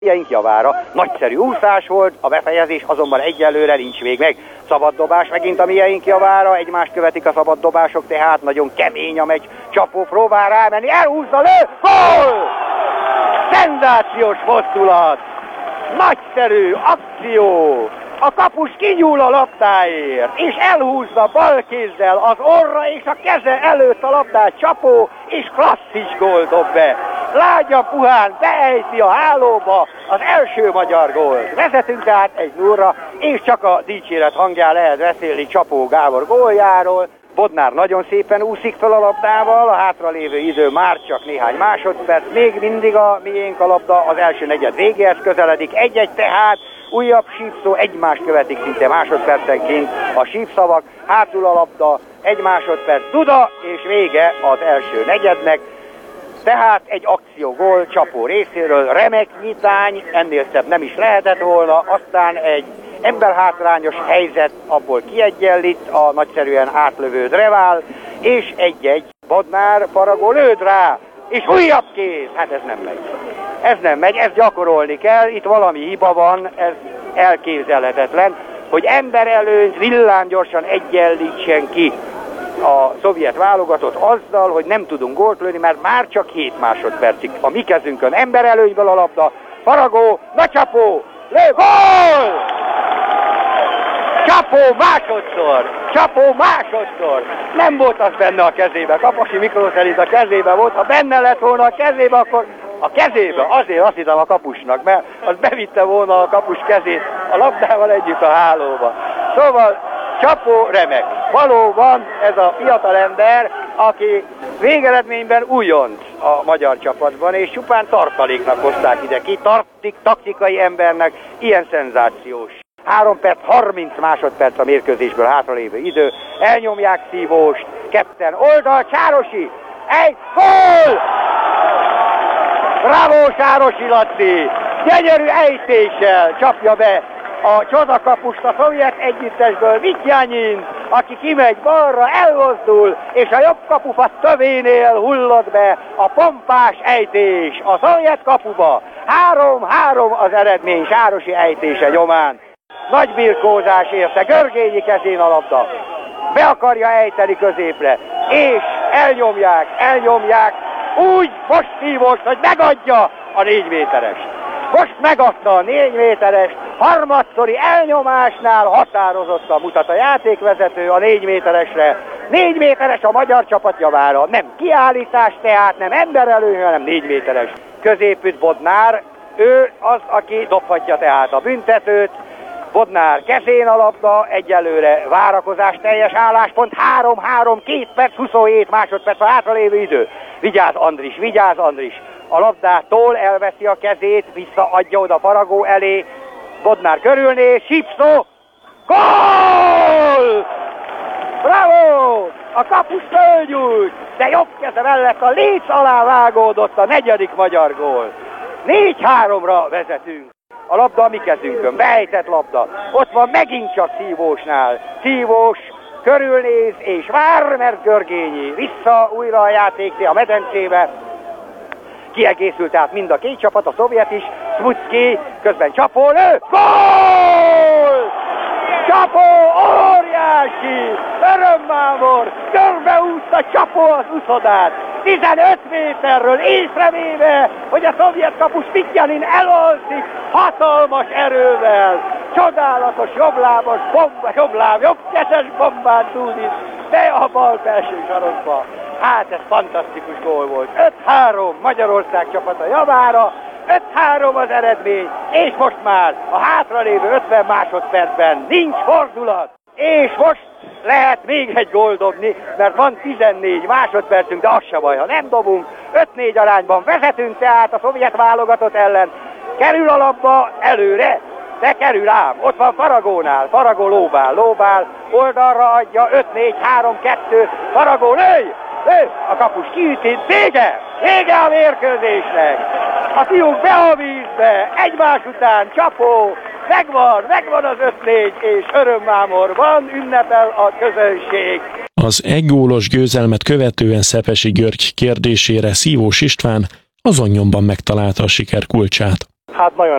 Ilyenk javára. Nagyszerű úszás volt, a befejezés azonban egyelőre nincs még meg. Szabaddobás megint a miénk javára, egymást követik a szabaddobások, tehát nagyon kemény a meccs. Csapó próbál rámenni, elhúzza, lő, gól! Szenzációs mozdulat! Nagyszerű akció! A kapus kinyúl a labdáért, és elhúzza bal kézzel az orra és a keze előtt a labdát Csapó, és klasszis gól dob be. Lágyan puhán beejti a hálóba az első magyar gólt. Vezetünk tehát 1-0-ra, és csak a dicséret hangján lehet beszélni Csapó Gábor góljáról. Bodnár nagyon szépen úszik fel a labdával, a hátralévő idő már csak néhány másodperc, még mindig a miénk a labda, az első negyed végéhez közeledik, 1-1 tehát, újabb sípszó, egymást követik szinte másodpercenként a sípszavak, hátul a labda, 1 másodperc, Duda, és vége az első negyednek. Tehát egy akciógól Csapó részéről, remek nyitány, ennél szebb nem is lehetett volna, aztán egy emberhátrányos helyzet, abból kiegyenlít a nagyszerűen átlövő Drevál, és 1-1 Bodnár Faragó lőd rá, és újabb kéz, hát ez nem megy. Ez nem megy, ezt gyakorolni kell, itt valami hiba van, ez elképzelhetetlen, hogy emberelőnyt villámgyorsan egyenlítsen ki a szovjet válogatott azzal, hogy nem tudunk gólt lőni, mert már csak 7 másodpercig a mi kezünkön emberelőnyből a labda, Faragó, na Csapó, lő, gól! Csapó másodszor, nem volt az benne a kezébe, Kaposi Miklós szerint a kezébe volt, ha benne lett volna a kezébe, akkor a kezébe, azért azt hittem a kapusnak, mert az bevitte volna a kapus kezét a labdával együtt a hálóba. Szóval Csapó remek. Valóban ez a fiatalember, aki végeredményben újonc a magyar csapatban, és csupán tartaléknak hozták ide ki, taktikai embernek, ilyen szenzációs. 3 perc, 30 másodperc a mérkőzésből hátralévő idő, elnyomják Szívóst, ketten oldal, Sárosi, egy gól! Bravo Sárosi Laci! Gyönyörű ejtéssel csapja be a csodakapust a szovjet együttesből, Vityányin, aki kimegy balra, elmozdul, és a jobb kapufat tövénél hullott be a pompás ejtés a szovjet kapuba. 3-3 az eredmény Sárosi ejtése nyomán. Nagy birkózás érte, Görgényi kezén a labda, be akarja ejteni középre, és elnyomják, úgy most Szívós, hogy megadja a 4 méterest. Most megadta a 4 méterest, harmadszori elnyomásnál határozottan mutat a játékvezető a 4 méteresre. 4 méteres a magyar csapat javára, nem kiállítás tehát, nem emberelő, hanem 4 méteres. Középütt Bodnár, ő az, aki dobhatja tehát a büntetőt. Bodnár kezén a labda, egyelőre várakozás teljes álláspont, 3-3, 2 perc, 27 másodperc a hátralévő idő. Vigyázz Andris, a labdától elveszi a kezét, visszaadja oda Faragó elé, Bodnár körülnéz, sípszó, gól! Bravo! A kapus fölgyújt, de jobb keze mellett a léc alá vágódott a 4. magyar gól. 4-3-ra vezetünk. A labda a mi kezünkön, beejtett labda. Ott van megint csak Szívósnál. Szívós körülnéz és vár, mert Görgényi vissza újra a játékté a medencébe. Kiegészült tehát mind a 2 csapat, a szovjet is, Smucki, közben Csapó lő, gól! Csapó óriási, örömmámor, körbeúszta Csapó az uszodát, 15 méterről észrevéve, hogy a szovjet kapus Vityánin elalszik hatalmas erővel, csodálatos jobblábos bomba, jobbkezes bombán Túnis, be a bal felső sarokba. Hát ez fantasztikus gól volt. 5-3 Magyarország csapata javára, 5-3 az eredmény, és most már a hátralévő 50 másodpercben nincs fordulat. És most lehet még egy gól dobni, mert van 14 másodpercünk, de az se baj, ha nem dobunk. 5-4 arányban vezetünk tehát a szovjet válogatott ellen. Kerül a labda előre, de kerül ám. Ott van Faragónál, Faragó lóbál, oldalra adja, 5-4-3-2, Faragó lőj! A kapus kiüti, vége a mérkőzésnek. A fiúk be a vízbe, egymás után Csapó, megvan az 5-4, és örömmámor van, ünnepel a közönség. Az egygólos győzelmet követően Szepesi György kérdésére Szívós István azon nyomban megtalálta a siker kulcsát. Hát nagyon